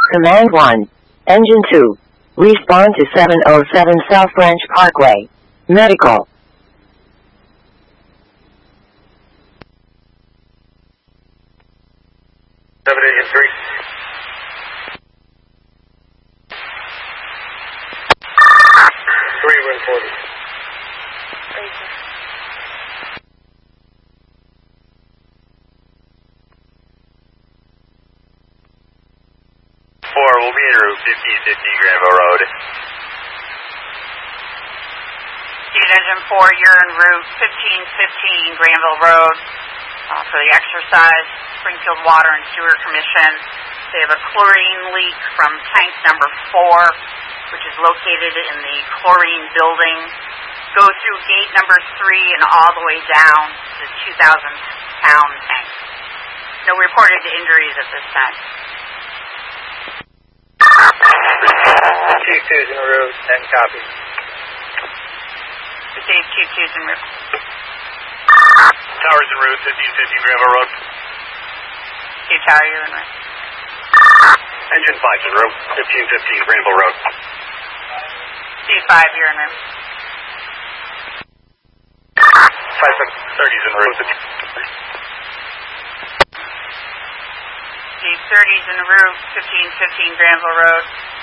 Command 1. Engine 2. Respond to 707 South Branch Parkway. Medical. Engine 3. 3-140. 4, we'll be en route 1550 Granville Road. Engine 4, you're en route 1515 Granville Road for the exercise. Springfield Water and Sewer Commission. They have a chlorine leak from tank number 4, which is located in the chlorine building. Go through gate number 3 and all the way down to the 2,000-pound tank. No reported injuries at this time. 2-2's en route, 10 copy. Receive 2-2's en route. Towers en route, 1550 Granville Road. Tower, you're en route. Engine 5's en route, 1515 Granville Road. C5, you're en route. 530's en route. C30's en route, 1515 Granville Road.